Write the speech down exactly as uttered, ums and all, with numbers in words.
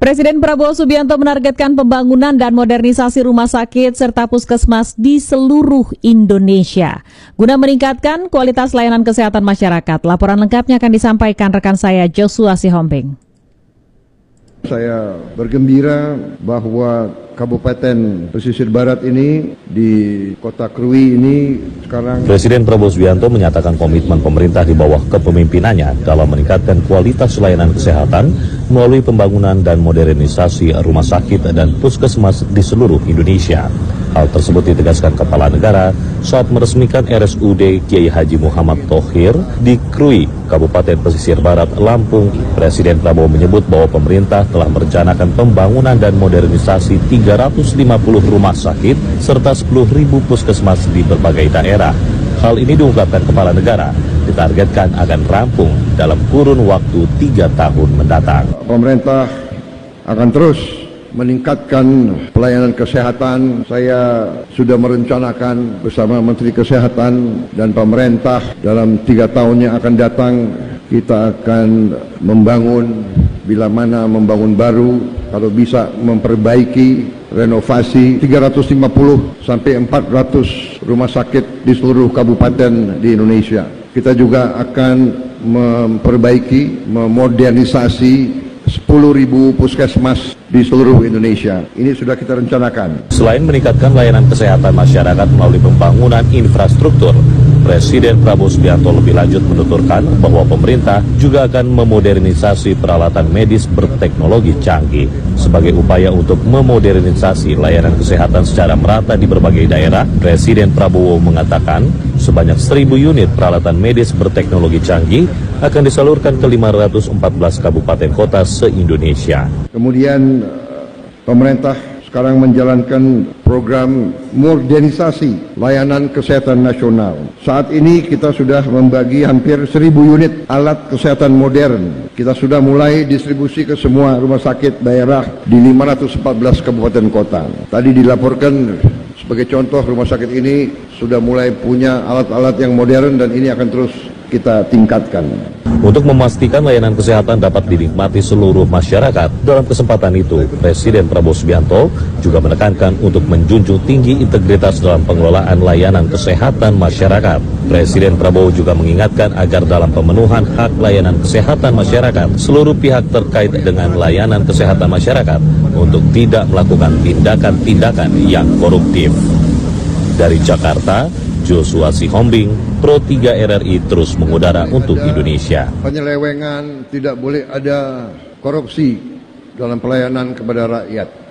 Presiden Prabowo Subianto menargetkan pembangunan dan modernisasi rumah sakit serta puskesmas di seluruh Indonesia guna meningkatkan kualitas layanan kesehatan masyarakat. Laporan lengkapnya akan disampaikan rekan saya Joshua Sihombing. Saya bergembira bahwa Kabupaten Pesisir Barat ini di Kota Krui ini sekarang Presiden Prabowo Subianto menyatakan komitmen pemerintah di bawah kepemimpinannya dalam meningkatkan kualitas layanan kesehatan melalui pembangunan dan modernisasi rumah sakit dan puskesmas di seluruh Indonesia. Hal tersebut ditegaskan Kepala Negara saat meresmikan R S U D Kiai Haji Muhammad Thohir di Krui, Kabupaten Pesisir Barat, Lampung. Presiden Prabowo menyebut bahwa pemerintah telah merencanakan pembangunan dan modernisasi tiga ratus lima puluh rumah sakit serta sepuluh ribu puskesmas di berbagai daerah. Hal ini diungkapkan Kepala Negara ditargetkan akan rampung dalam kurun waktu tiga tahun mendatang. Pemerintah akan terus meningkatkan pelayanan kesehatan. Saya sudah merencanakan bersama Menteri Kesehatan dan pemerintah dalam tiga tahun yang akan datang kita akan membangun, bila mana membangun baru, kalau bisa memperbaiki, renovasi tiga ratus lima puluh sampai empat ratus rumah sakit di seluruh kabupaten di Indonesia. Kita juga akan memperbaiki, memodernisasi sepuluh ribu puskesmas di seluruh Indonesia. Ini sudah kita rencanakan. Selain meningkatkan layanan kesehatan masyarakat melalui pembangunan infrastruktur, Presiden Prabowo Subianto lebih lanjut menuturkan bahwa pemerintah juga akan memodernisasi peralatan medis berteknologi canggih. Sebagai upaya untuk memodernisasi layanan kesehatan secara merata di berbagai daerah, Presiden Prabowo mengatakan sebanyak seribu unit peralatan medis berteknologi canggih akan disalurkan ke lima ratus empat belas kabupaten kota se-Indonesia. Kemudian pemerintah sekarang menjalankan program modernisasi layanan kesehatan nasional. Saat ini kita sudah membagi hampir seribu unit alat kesehatan modern. Kita sudah mulai distribusi ke semua rumah sakit daerah di lima ratus empat belas kabupaten kota. Tadi dilaporkan sebagai contoh rumah sakit ini sudah mulai punya alat-alat yang modern dan ini akan terus kita tingkatkan. Untuk memastikan layanan kesehatan dapat dinikmati seluruh masyarakat, dalam kesempatan itu, Presiden Prabowo Subianto juga menekankan untuk menjunjung tinggi integritas dalam pengelolaan layanan kesehatan masyarakat. Presiden Prabowo juga mengingatkan agar dalam pemenuhan hak layanan kesehatan masyarakat, seluruh pihak terkait dengan layanan kesehatan masyarakat untuk tidak melakukan tindakan-tindakan yang koruptif. Dari Jakarta, Joshua Sihombing, Pro tiga R R I terus mengudara untuk Indonesia. Penyelewengan, tidak boleh ada korupsi dalam pelayanan kepada rakyat.